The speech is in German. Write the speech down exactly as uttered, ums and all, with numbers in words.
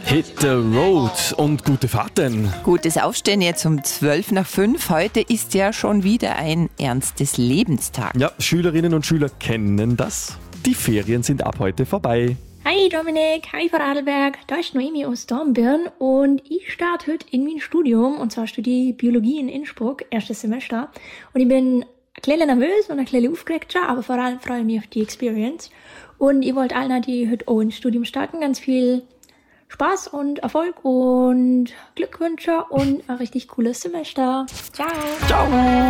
Hit the road und gute Fahrten. Gutes Aufstehen jetzt um zwölf nach fünf. Heute ist ja schon wieder ein ernstes Lebenstag. Ja, Schülerinnen und Schüler kennen das. Die Ferien sind ab heute vorbei. Hi Dominik, hi Vorarlberg, da ist Noemi aus Dornbirn und ich starte heute in mein Studium und zwar studiere ich Biologie in Innsbruck, erstes Semester und ich bin ein bisschen nervös und ein bisschen aufgeregt, aber vor allem freue ich mich auf die Experience und ich wollte allen, die heute auch ins Studium starten, ganz viel Spaß und Erfolg und Glückwünsche und ein richtig cooles Semester. Ciao! Ciao!